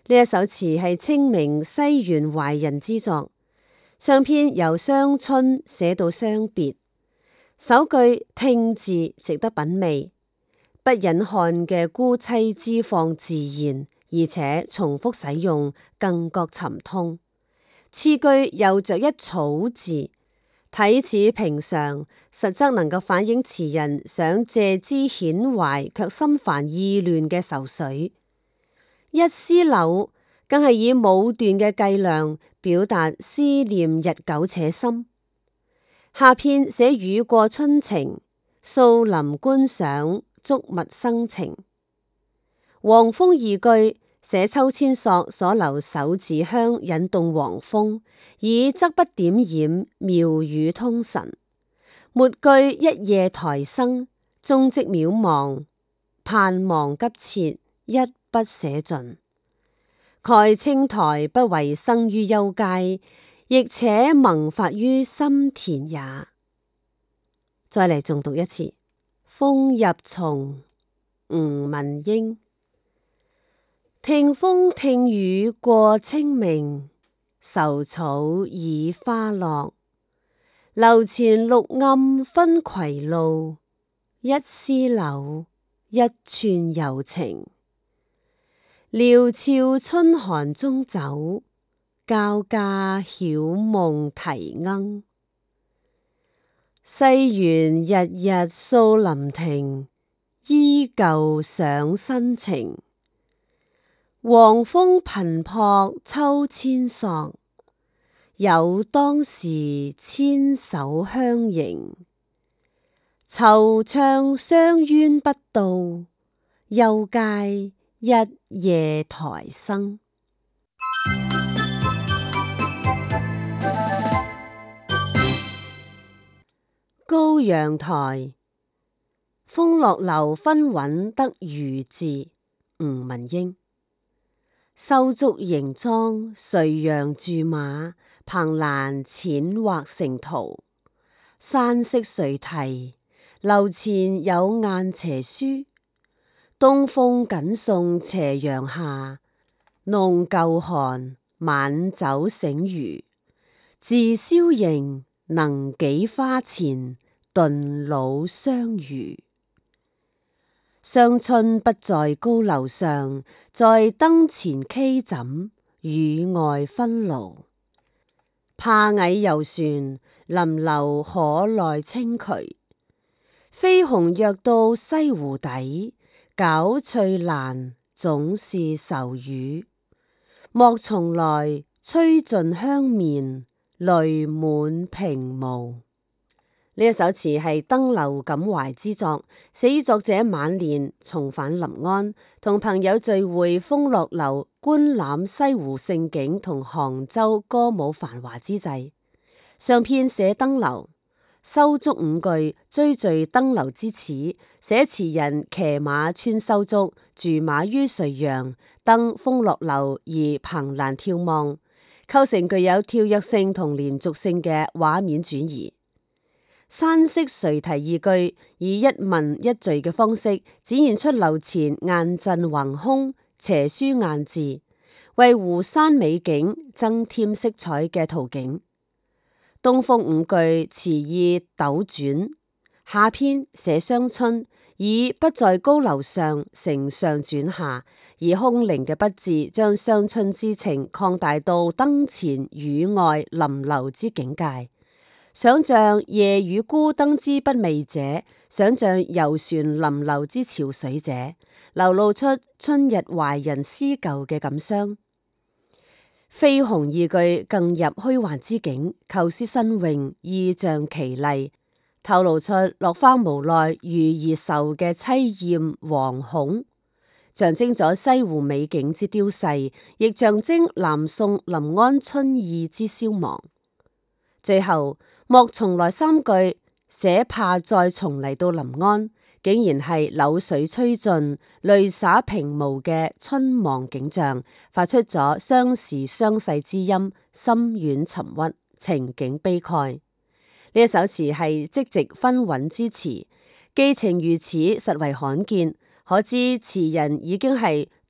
呢一首詞係清明西元懷人之作，上篇由傷春寫到傷別，首句聽字值得品味，不隱漢嘅孤凄之況自然，而且重複使用更覺沉痛。次句又着一草字，睇似平常，實則能夠反映詞人想借之顯懷卻心煩意亂嘅愁緒。一絲柳更係以舞斷嘅計量表達思念日久且深。下片寫雨過春晴，掃林觀賞，觸物生情。黃風二句寫秋千索所留手指香引動黃蜂，以執筆點染妙語通神。末句一夜台生，蹤跡渺茫，盼望急切，一筆寫盡。蓋青苔不為生於幽階，亦且萌發於心田也。再嚟重讀一次。風入松，吳文英。聽風聽雨過清明，愁草已花落。樓前綠暗分葵路，一絲柳，一寸柔情。料峭春寒中走，交加曉夢啼鶯。西園日日掃林亭，依舊想新情。黃蜂頻撲秋千索，有當時千手香盈。惆悵相冤不到，幽階一夜台生。高陽台，風落樓分韻得餘字，吳文英。收足營莊，垂楊駐馬，憑欄淺畫成圖。山色垂堤，樓前有雁斜書。東風緊送斜陽下，弄舊寒，晚酒醒餘。自消營，能幾花前，頓老相餘。傷春不在高樓上，在燈前溪枕，與外分勞。怕蟻遊船，臨流可耐清渠。飛鴻躍到西湖底，皎翠蘭，總是愁語。莫重來，吹盡香面，淚滿屏幕。呢一首詞係登樓感懷之作，寫於作者晚年重返臨安，同朋友聚會風落樓，觀覽西湖盛景同杭州歌舞繁華之際。上篇寫登樓，收足五句，追敘登樓之始，寫詞人騎馬穿修竹，駐馬於垂楊，登風落樓而憑欄眺望，構成具有跳躍性同連續性嘅畫面轉移。山色垂堤二句以一文一敘嘅方式展現出樓前雁陣橫空，斜書雁字，為湖山美景增添色彩嘅圖景。東風五句詞意斗轉，下篇寫傷春，以不在高樓上承上轉下，而空靈嘅筆致將傷春之情擴大到燈前雨外臨流之境界。想象夜雨孤燈之不寐者，想象遊船臨流之潮水者，流露出春日懷人思舊嘅感傷。飛鴻二句更入虛幻之境，構思新穎，意象奇麗，透露出落花無奈遇而愁嘅淒艷惶恐，象徵咗西湖美景之凋逝，亦象徵南宋臨安春意之消亡。最後莫重來三句寫怕再重嚟到臨安，竟然係柳水吹盡，淚灑平蕪嘅春亡景象，發出咗相時相逝之音，深遠沉鬱，情景悲慨。呢一首詞係即席分韻之詞，寄情如此實為罕見，可知詞人已經係